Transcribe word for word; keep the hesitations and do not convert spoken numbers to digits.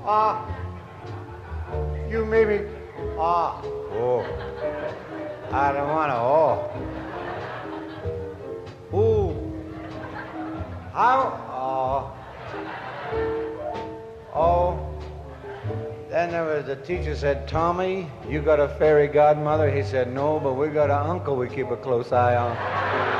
Ah, you made me. Ah, oh. I don't want to. Oh. Ooh. How? Oh. Oh. Then there was the teacher said, Tommy, you got a fairy godmother? He said, no, but we got an uncle we keep a close eye on.